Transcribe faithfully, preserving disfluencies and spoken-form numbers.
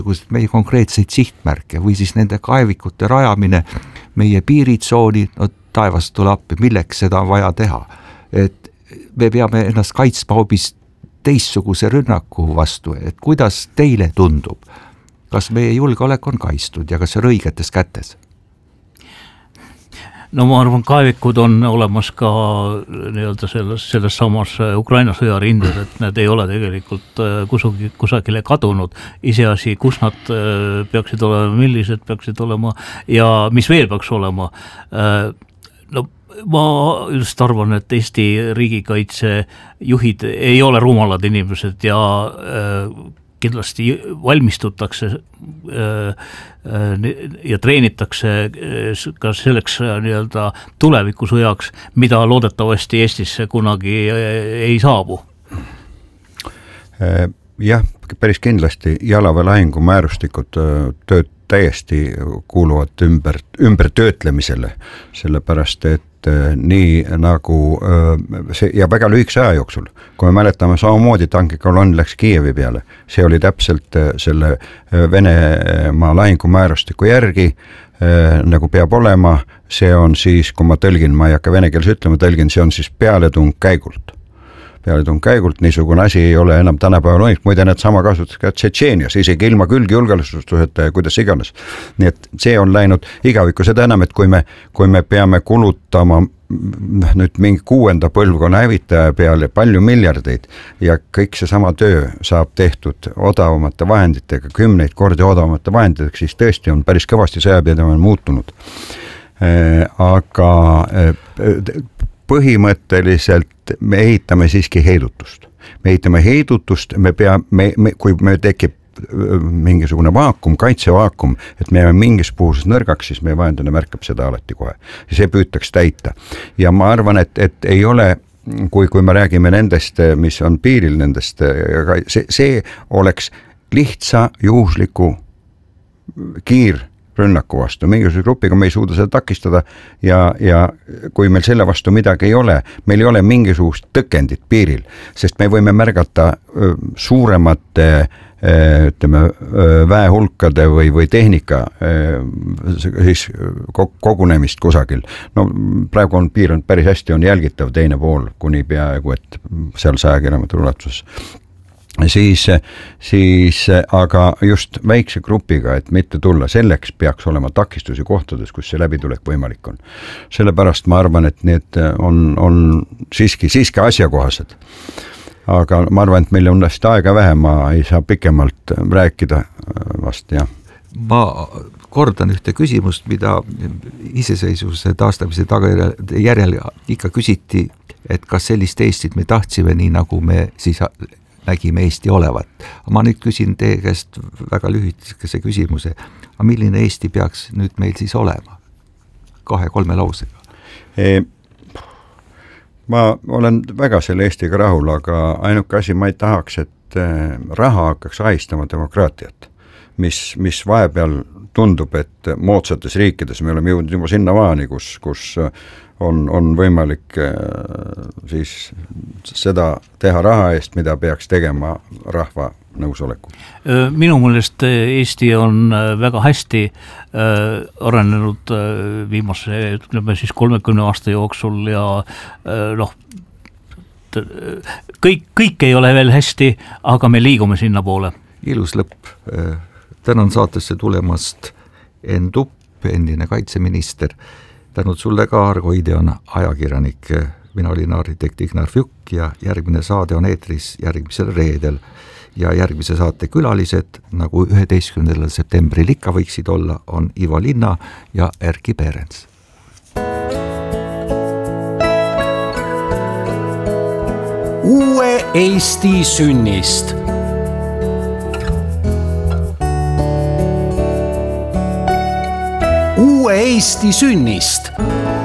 meie konkreetseid sihtmärke või siis nende kaevikute rajamine meie piiritsooni, no taevast tule appi, milleks seda on vaja teha. Et me peame ennast kaitsma hoopis teistsuguse rünnaku vastu, et kuidas teile tundub, kas meie julgeolek on kaitstud ja kas see on õigetes kätes? No ma arvan, kaevikud on olemas ka nii-öelda selles, selles samas Ukraina sõjarinded, et need ei ole tegelikult kusugi, kusagile kadunud. Iseasi, kus nad peaksid olema, millised peaksid olema ja mis veel peaks olema. No ma just arvan, et Eesti riigikaitse juhid ei ole rumalad inimesed ja kindlasti valmistutakse ja treenitakse ka selleks nii-öelda tulevikusõjaks, mida loodetavasti Eestisse kunagi ei saabu. Jah, päris kindlasti jalaväelahingu määrustikud tööd täiesti kuuluvad ümber, ümber töötlemisele, sellepärast et nii nagu see, ja väga lühikese aja jooksul, kui me mäletame samamoodi tankikolonn läks Kiievi peale, see oli täpselt selle Venemaa lahingumäärustiku järgi nagu peab olema, see on siis, kui ma tõlgin, ma ei hakka vene keeles ütlema, tõlgin, see on siis pealetung käigult. Pealetung käigult, niisugune asi ei ole enam tänapäeval õigus, muide need sama kasutas ka Tšetšeenias, isegi ilma külgi julgeolekustuseta ja kuidas iganes. Nii et see on läinud igavikku, seda enam, et kui me, kui me peame kulutama nüüd mingi kuuenda põlvkonna hävitaja peale palju miljardeid ja kõik see sama töö saab tehtud odavamate vahenditega, kümneid kordi odavamate vahenditega, siis tõesti on päris kõvasti sõjapidamine muutunud. Aga põhimõtteliselt me ehitame siiski heidutust. Me ehitame heidutust, me pea, me, me, kui me tekib mingisugune vaakum, kaitsevaakum, et me jääme mingis puhuses nõrgaks, siis meie vahendane märkab seda alati kohe. Ja see püütaks täita. Ja ma arvan, et, et ei ole, kui, kui me räägime nendest, mis on piiril nendest, see, see oleks lihtsa, juhusliku kiir rünnaku vastu, mingisuguse grupiga me ei suuda seda takistada ja, ja kui meil selle vastu midagi ei ole, meil ei ole mingisugust tõkendit piiril, sest me võime märgata suuremate ütleme, väehulkade või, või tehnika siis kogunemist kusagil. No praegu on piir on päris hästi on jälgitav teine pool kuni peaaegu, et seal saja kilomeetri ulatuses. Siis, siis aga just väikse grupiga, et mitte tulla, selleks peaks olema takistusi kohtades, kus see läbitulek võimalik on. Sellepärast ma arvan, et need on, on siiski, siiski asjakohased. Aga ma arvan, et meil on vast aega vähem, ma ei saa pikemalt rääkida vast, jah. Ma kordan ühte küsimust, mida iseseisvuse taastamise tagajärjel ikka küsiti, et kas sellist Eestit me tahtsime nii, nagu me siis nägime Eesti olevat. Ma nüüd küsin teie käest väga lühikese küsimuse, aga milline Eesti peaks nüüd meil siis olema? Kahe-kolme lausega. E, ma olen väga selle Eestiga rahul, aga ainuke asi ma ei tahaks, et raha hakkaks ahistama demokraatiat, mis, mis vahepeal tundub, et moodsates riikides me oleme jõudnud juba sinna maani, kus, kus on, on võimalik siis seda teha raha eest, mida peaks tegema rahva nõusoleku. Minu mõelest Eesti on väga hästi arenenud viimase ütleme siis kolmekümne aasta jooksul ja noh, kõik, kõik ei ole veel hästi, aga me liigume sinna poole. Ilus lõpp. Tänan saatesse tulemast Enn Tupp, endine kaitseminister. Tänud sulle ka, Argo Ide on ajakirjanik. Mina olin arhitekt Ignar Fjuk ja järgmine saade on eetris järgmisel reedel. Ja järgmise saate külalised, nagu üheteistkümnendal septembril ikka võiksid olla, on Ivo Linna ja Erki Perens. Uue Eesti sünnist. Uue Eesti sünnist.